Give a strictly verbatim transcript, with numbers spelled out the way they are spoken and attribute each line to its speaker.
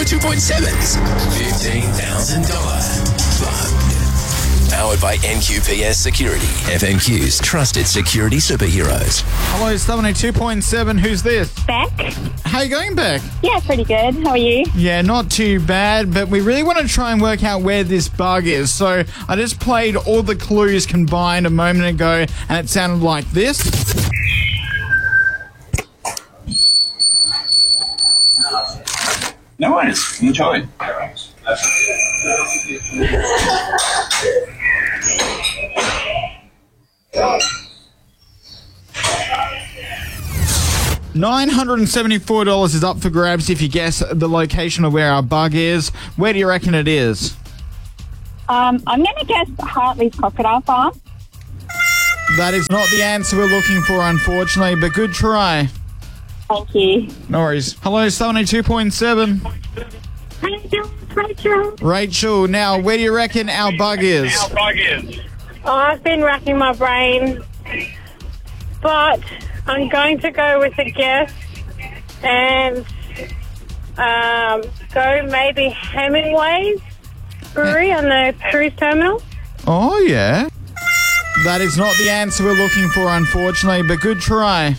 Speaker 1: oh two point seven's fifteen thousand dollars fun. Powered by N Q P S Security, F N Q's trusted security superheroes.
Speaker 2: Hello, seventy-two point seven. Who's this?
Speaker 3: Beck?
Speaker 2: How you going, Beck?
Speaker 3: Yeah, pretty good. How are you?
Speaker 2: Yeah, not too bad, but we really want to try and work out where this bug is. So I just played all the clues combined a moment ago, and it sounded like this.
Speaker 4: No worries. Enjoy.
Speaker 2: nine hundred seventy-four dollars is up for grabs if you guess the location of where our bug is. Where do you reckon it is?
Speaker 3: Um, I'm going to guess Hartley's Crocodile Farm.
Speaker 2: That is not the answer we're looking for, unfortunately, but good try.
Speaker 3: Thank you.
Speaker 2: No worries. Hello, seventy-two point seven.
Speaker 3: How you doing, Rachel?
Speaker 2: Rachel, now, where do you reckon our bug is?
Speaker 5: Oh, I've been racking my brain, but I'm going to go with a guess and um, go maybe Hemingway's Brewery on the cruise terminal.
Speaker 2: Oh, yeah. That is not the answer we're looking for, unfortunately, but good try.